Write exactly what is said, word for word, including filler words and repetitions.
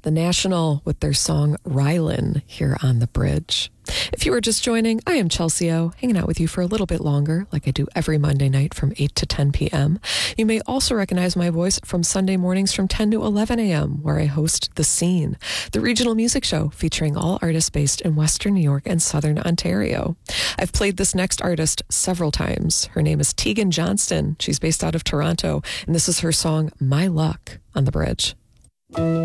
The National with their song Rylan here on The Bridge. If you are just joining, I am Chelsea O, hanging out with you for a little bit longer, like I do every Monday night from eight to ten p.m. You may also recognize my voice from Sunday mornings from ten to eleven a.m., where I host The Scene, the regional music show featuring all artists based in Western New York and Southern Ontario. I've played this next artist several times. Her name is Tegan Johnston. She's based out of Toronto, and this is her song, My Luck, on The Bridge.